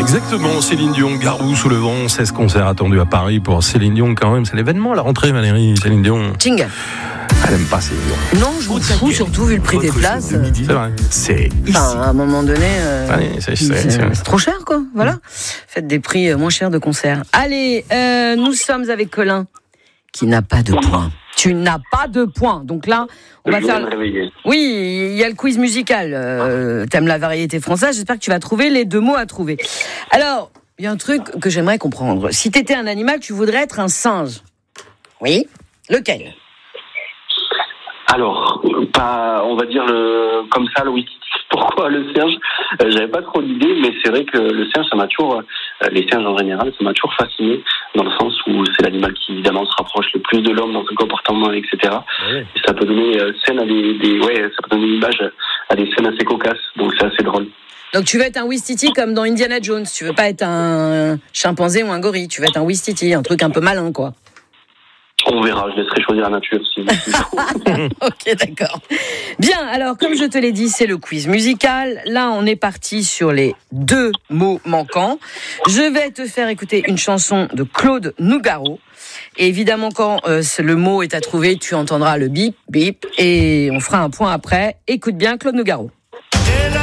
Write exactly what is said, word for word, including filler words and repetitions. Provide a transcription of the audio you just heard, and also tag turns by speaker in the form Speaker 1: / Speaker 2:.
Speaker 1: Exactement, Céline Dion, Garou sous le vent, seize concerts attendus à Paris pour Céline Dion quand même, c'est l'événement, la rentrée Valérie, Céline Dion.
Speaker 2: Jingle.
Speaker 1: Elle aime pas Céline Dion.
Speaker 2: Non, je m'en fous, surtout vu le prix des places.
Speaker 1: C'est vrai, c'est ici.
Speaker 2: Enfin, à un moment donné, euh,
Speaker 1: Allez, c'est, c'est,
Speaker 2: c'est,
Speaker 1: c'est...
Speaker 2: c'est trop cher, quoi. Voilà. Faites des prix moins chers de concerts. Allez, euh, nous sommes avec Colin, qui n'a pas de points. Tu n'as pas de points. Donc là, on va
Speaker 3: je
Speaker 2: faire. Oui, il y a le quiz musical. Euh, t'aimes la variété française. J'espère que tu vas trouver les deux mots à trouver. Alors, il y a un truc que j'aimerais comprendre. Si t'étais un animal, tu voudrais être un singe. Oui. Lequel ?
Speaker 3: Alors, pas, on va dire le, comme ça, le whisky. Pourquoi le singe ? euh, J'avais pas trop d'idées, mais c'est vrai que le singe, ça m'a toujours, euh, les singes en général, ça m'a toujours fasciné, dans le sens où c'est l'animal qui évidemment se rapproche le plus de l'homme dans son comportement, et cetera. Oui. Et ça peut donner euh, scène à des, des, ouais, ça peut donner une image à des scènes assez cocasses, donc c'est assez drôle.
Speaker 2: Donc tu veux être un Ouistiti comme dans Indiana Jones. Tu veux pas être un chimpanzé ou un gorille. Tu veux être un Ouistiti, un truc un peu malin, quoi.
Speaker 3: On verra, je laisserai choisir la nature si, si
Speaker 2: Ok, d'accord. Bien, alors comme je te l'ai dit, c'est le quiz musical. Là, on est parti sur les deux mots manquants. Je vais te faire écouter une chanson de Claude Nougaro. Et évidemment, quand euh, le mot est à trouver, tu entendras le bip, bip, et on fera un point après. Écoute bien Claude Nougaro.